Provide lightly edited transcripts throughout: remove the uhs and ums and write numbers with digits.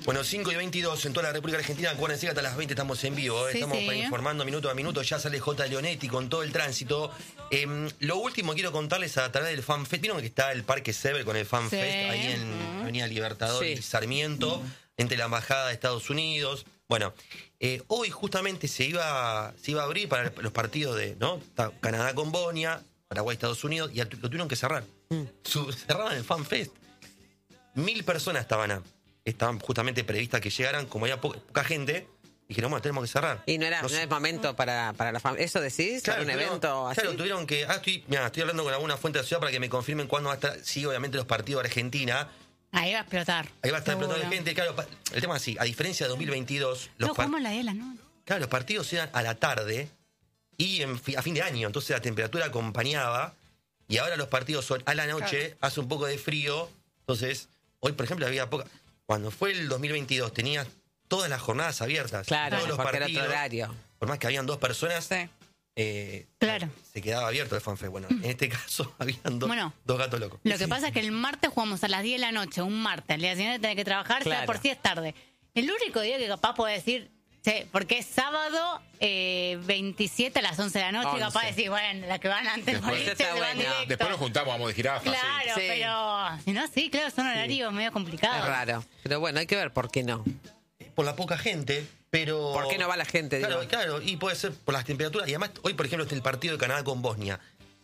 Bueno, 5:22 en toda la República Argentina. Acuérdense que hasta las 20 estamos en vivo. Sí, Estamos sí. informando minuto a minuto. Ya sale J. Leonetti con todo el tránsito. Lo último quiero contarles a través del FanFest. Vieron que está el Parque Sever con el FanFest ahí en Avenida Libertador y Sarmiento, entre la Embajada de Estados Unidos. Bueno, hoy justamente se iba a abrir para los partidos de Canadá con Bosnia, Paraguay, Estados Unidos, y lo tuvieron que cerrar. Cerraron el FanFest. 1000 personas estaban justamente previstas que llegaran, como había poca gente, dijeron, bueno, tenemos que cerrar. Y no es momento para la familia. ¿Eso decís? Claro, ¿Un evento así? Claro, tuvieron que... estoy hablando con alguna fuente de la ciudad para que me confirmen cuándo va a estar. Sí, obviamente los partidos de Argentina. Ahí va a explotar. Ahí va a estar explotando de gente. Claro, el tema es así, a diferencia de 2022... ¿Cómo la de la noche? Claro, los partidos eran a la tarde y a fin de año, entonces la temperatura acompañaba, y ahora los partidos son a la noche, hace un poco de frío, entonces, hoy por ejemplo había poca... Cuando fue el 2022 tenías todas las jornadas abiertas. Claro, todos los porque partidos, era otro horario. Por más que habían 2 personas, claro, se quedaba abierto el FanFest. Bueno, en este caso habían dos gatos locos. Lo que pasa es que el martes jugamos a las 10 de la noche, un martes. El día siguiente tenés que trabajar, sea por sí es tarde. El único día que capaz puedo decir, porque es sábado 27 a las 11 de la noche, capaz de decir, bueno, las que van antes se van directo. Después nos juntamos, vamos de jirafa. Claro, pero si no, claro, son horarios medio complicados. Es raro. Pero bueno, hay que ver por qué no. Por la poca gente, pero... ¿Por qué no va la gente? Claro, y puede ser por las temperaturas. Y además, hoy, por ejemplo, está el partido de Canadá con Bosnia.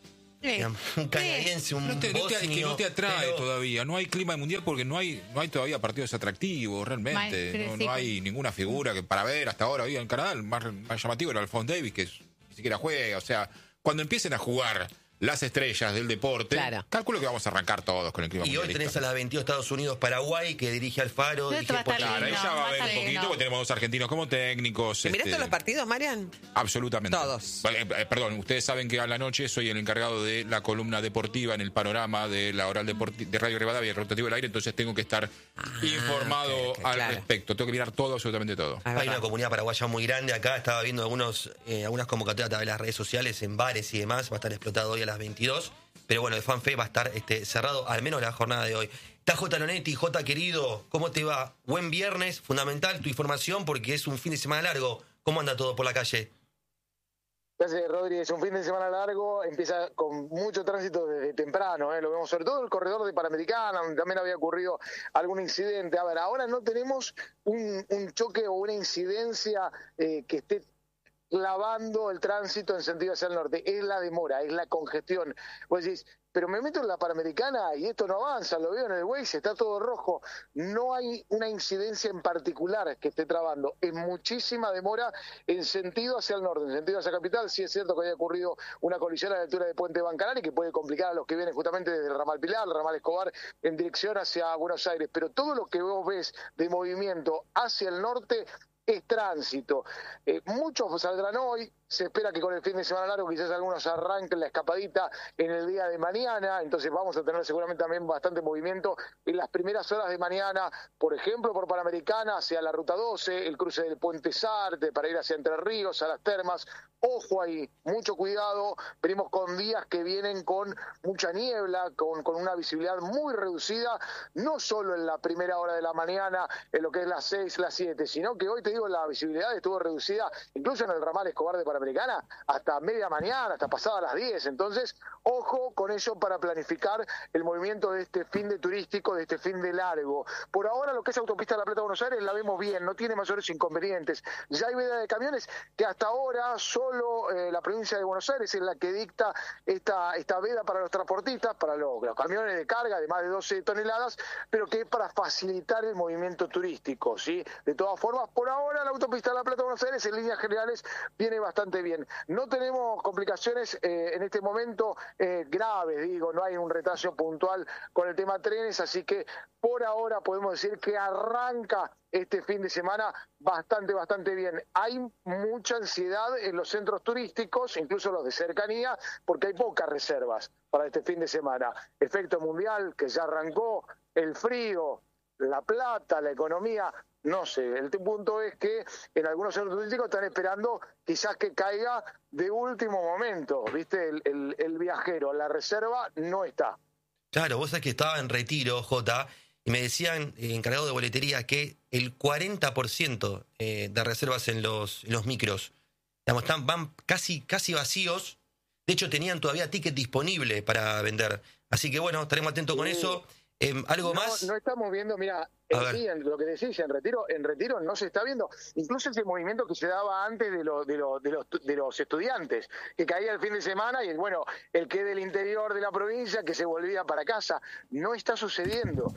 Un canadiense, un bosnio. Que no te atrae todavía. No hay clima de mundial porque no hay todavía partidos atractivos, realmente. No hay ninguna figura que para ver hasta ahora. En Canadá el más llamativo era Alphonse Davies, que ni siquiera juega. O sea, cuando empiecen a jugar las estrellas del deporte, calculo que vamos a arrancar todos con el clima mundialista. Y hoy tenés a las 22 Estados Unidos, Paraguay, que dirige Alfaro. Claro, ahí ya va a haber un poquito, porque tenemos 2 argentinos como técnicos. ¿Miraste los partidos, Marian? Absolutamente. Todos. Perdón, ustedes saben que a la noche soy el encargado de la columna deportiva en el panorama de la oral de Radio Rivadavia, el rotativo del aire, entonces tengo que estar informado al respecto. Tengo que mirar todo, absolutamente todo. Hay una comunidad paraguaya muy grande acá, estaba viendo algunas convocatorias a través de las redes sociales, en bares y demás, va a estar explotado hoy a las 22, pero bueno, el FanFest va a estar cerrado, al menos la jornada de hoy. Está J. Leonetti, J. querido, ¿cómo te va? Buen viernes, fundamental tu información porque es un fin de semana largo. ¿Cómo anda todo por la calle? Gracias, Rodri. Es un fin de semana largo, empieza con mucho tránsito desde temprano, lo vemos sobre todo en el corredor de Panamericana, donde también había ocurrido algún incidente. A ver, ahora no tenemos un choque o una incidencia que esté clavando el tránsito en sentido hacia el norte, es la demora, es la congestión. Vos decís, pero me meto en la Panamericana y esto no avanza, lo veo en el Waze, está todo rojo. No hay una incidencia en particular que esté trabando, es muchísima demora en sentido hacia el norte, en sentido hacia Capital. Sí es cierto que haya ocurrido una colisión a la altura de Puente Bancanal y que puede complicar a los que vienen justamente desde el ramal Pilar, el ramal Escobar, en dirección hacia Buenos Aires, pero todo lo que vos ves de movimiento hacia el norte es tránsito. Muchos saldrán hoy, se espera que con el fin de semana largo quizás algunos arranquen la escapadita en el día de mañana, entonces vamos a tener seguramente también bastante movimiento en las primeras horas de mañana, por ejemplo por Panamericana hacia la Ruta 12, el cruce del Puente Sarte para ir hacia Entre Ríos, a las Termas. Ojo ahí, mucho cuidado, venimos con días que vienen con mucha niebla, con una visibilidad muy reducida, no solo en la primera hora de la mañana, en lo que es las 6, las 7, sino que hoy te digo la visibilidad estuvo reducida incluso en el ramal Escobar de Panamericana hasta media mañana, hasta pasada las 10, entonces ojo con eso para planificar el movimiento de este fin de turístico, de este fin de largo. Por ahora lo que es Autopista de la Plata Buenos Aires la vemos bien, no tiene mayores inconvenientes, ya hay veda de camiones que hasta ahora solo la provincia de Buenos Aires es la que dicta esta veda para los transportistas, para los camiones de carga de más de 12 toneladas, pero que es para facilitar el movimiento turístico, ¿sí? De todas formas, por ahora la Autopista de la Plata Buenos Aires en líneas generales viene bastante bien. No tenemos complicaciones en este momento graves, digo, no hay un retraso puntual con el tema trenes, así que por ahora podemos decir que arranca este fin de semana bastante bien. Hay mucha ansiedad en los centros turísticos, incluso los de cercanía, porque hay pocas reservas para este fin de semana. Efecto mundial que ya arrancó, el frío, la plata, la economía, no sé. El punto es que en algunos centros turísticos están esperando quizás que caiga de último momento, ¿viste? El viajero, la reserva no está. Claro, vos sabés que estaba en Retiro, Jota, y me decían, encargado de boletería, que el 40% de reservas en los micros, digamos, van casi vacíos. De hecho, tenían todavía ticket disponible para vender. Así que bueno, estaremos atentos con eso. ¿Algo más? No estamos viendo, mira, lo que decís, en retiro no se está viendo. Incluso ese movimiento que se daba antes de los estudiantes, que caía el fin de semana y bueno, el que del interior de la provincia que se volvía para casa, no está sucediendo.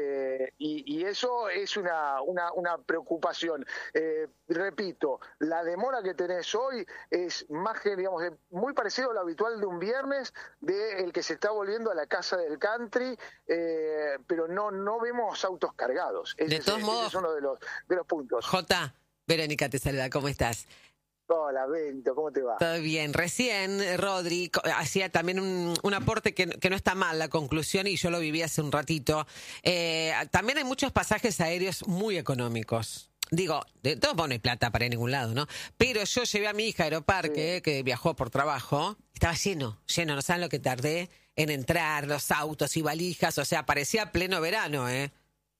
Y eso es una preocupación. Repito, la demora que tenés hoy es más que, digamos, muy parecido a lo habitual de un viernes, de el que se está volviendo a la casa del country, pero no vemos autos cargados. De todos modos, ese es uno de los puntos. Jota, Verónica te saluda, ¿cómo estás? Hola, Bento, ¿cómo te va? Todo bien. Recién Rodri hacía también un aporte que no está mal, la conclusión, y yo lo viví hace un ratito. También hay muchos pasajes aéreos muy económicos. Digo, de todos modos no hay plata para ir a ningún lado, ¿no? Pero yo llevé a mi hija a Aeroparque, que viajó por trabajo, estaba lleno, no saben lo que tardé en entrar, los autos y valijas, o sea, parecía pleno verano, ¿eh?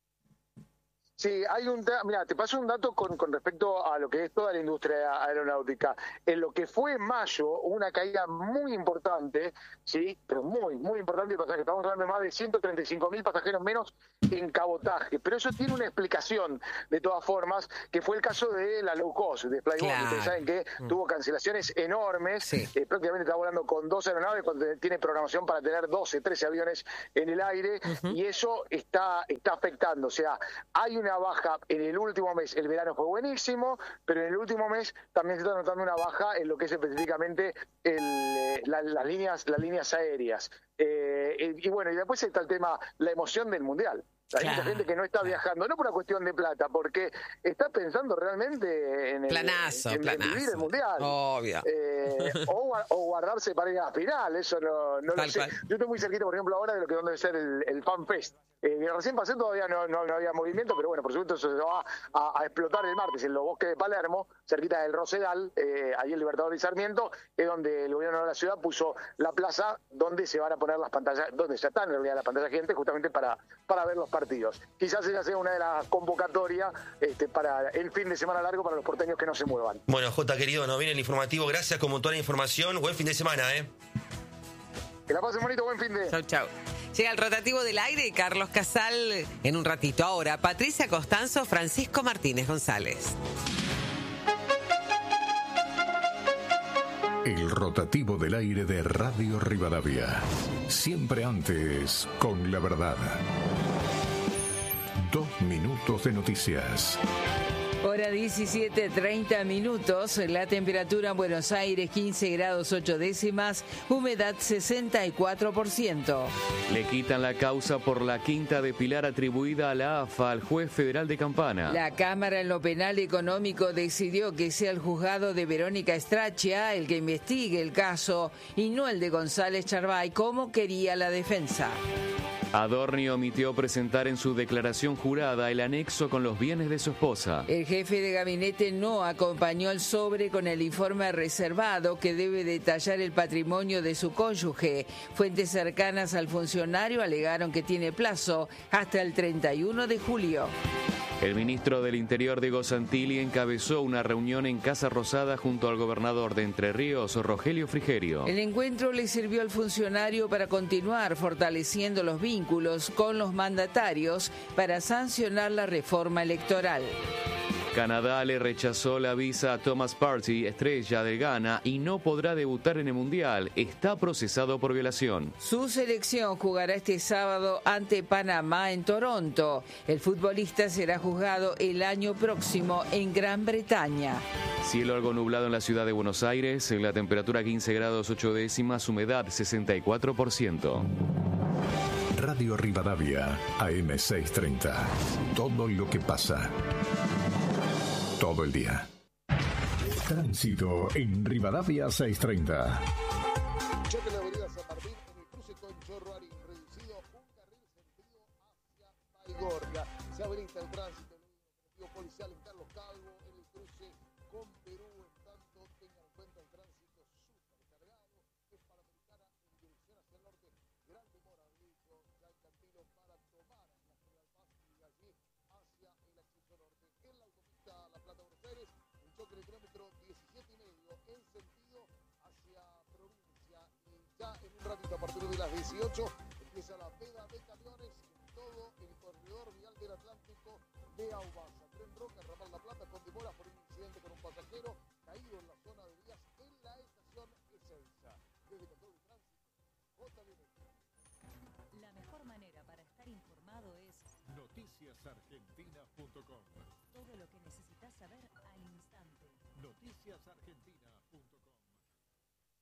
Sí, mira, te paso un dato con respecto a lo que es toda la industria aeronáutica. En lo que fue en mayo, una caída muy importante, sí, pero muy importante de pasajeros. Estamos hablando de más de 135.000 pasajeros menos en cabotaje. Pero eso tiene una explicación, de todas formas, que fue el caso de la low cost, de Flyboard. Claro. Ustedes saben que tuvo cancelaciones enormes. Sí. Prácticamente está volando con 2 aeronaves cuando tiene programación para tener 12, 13 aviones en el aire. Y eso está afectando. O sea, hay una baja en el último mes. El verano fue buenísimo, pero en el último mes también se está notando una baja en lo que es específicamente las líneas aéreas. Y bueno, y después está el tema, la emoción del Mundial. Hay mucha gente que no está viajando, no por una cuestión de plata, porque está pensando realmente en vivir el Mundial. Obvio. O guardarse para ir a la final, eso no lo sé. Cual. Yo estoy muy cerquita, por ejemplo, ahora de lo que debe ser el Fan Fest. Recién pasé, todavía no había movimiento, pero bueno, por supuesto eso se va a explotar el martes en los bosques de Palermo, cerquita del Rosedal, ahí el Libertador y Sarmiento, es donde el gobierno de la ciudad puso la plaza donde se van a poner las pantallas, donde ya están en realidad las pantallas gigantes, justamente para ver los partidos. Quizás esa sea una de las convocatorias para el fin de semana largo para los porteños que no se muevan. Bueno, Jota, querido, nos viene el informativo. Gracias como toda la información. Buen fin de semana, ¿eh? Que la pasen bonito, buen fin de... Chau. Llega el rotativo del aire y Carlos Casal en un ratito. Ahora, Patricia Costanzo, Francisco Martínez González. El rotativo del aire de Radio Rivadavia. Siempre antes, con la verdad. 2 minutos de noticias. Hora 17:30. La temperatura en Buenos Aires 15 grados 8 décimas, humedad 64%. Le quitan la causa por la quinta de Pilar atribuida a la AFA al juez federal de Campana. La Cámara en lo penal económico decidió que sea el juzgado de Verónica Straccia el que investigue el caso y no el de González Charbay como quería la defensa. Adorni omitió presentar en su declaración jurada el anexo con los bienes de su esposa. El jefe de gabinete no acompañó el sobre con el informe reservado que debe detallar el patrimonio de su cónyuge. Fuentes cercanas al funcionario alegaron que tiene plazo hasta el 31 de julio. El ministro del Interior, Diego Santilli, encabezó una reunión en Casa Rosada junto al gobernador de Entre Ríos, Rogelio Frigerio. El encuentro le sirvió al funcionario para continuar fortaleciendo los vínculos con los mandatarios para sancionar la reforma electoral. Canadá le rechazó la visa a Thomas Partey, estrella de Ghana, y no podrá debutar en el Mundial. Está procesado por violación. Su selección jugará este sábado ante Panamá en Toronto. El futbolista será juzgado el año próximo en Gran Bretaña. Cielo algo nublado en la ciudad de Buenos Aires, la temperatura 15 grados 8 décimas, humedad 64%. Radio Rivadavia, AM630. Todo lo que pasa. Todo el día. Tránsito en Rivadavia 630. Choque de la avenida San Martín en el cruce con Chorroari, reducido un carril sentido hacia Baigorria. Se habilita el tránsito en el operativo policial en Carlos Calvo en el cruce con Perú. En tanto, tengan en cuenta el tránsito supercargado. Es Panamericana en dirección hacia el norte. Gran demora, han dicho ya el Cantilo para tomar la General Paz. el kilómetro 17,5 en sentido hacia provincia. Y ya en un ratito, a partir de las 18, empieza la veda de camiones en todo el corredor vial del Atlántico de Aubasa. Tren Roca, Ramal La Plata, con demora por un incidente con un pasajero caído en la zona de vías en la estación Ezeiza. Desde Control de Tránsito, JBN. La mejor manera para estar informado es noticiasargentina.com. todo lo que necesitas saber al instante. Noticias Argentina.